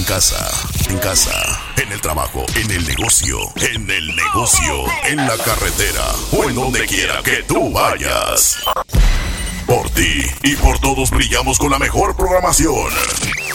en casa, en el trabajo, en el negocio, en la carretera o en donde quiera que tú vayas. Por ti y por todos brillamos con la mejor programación.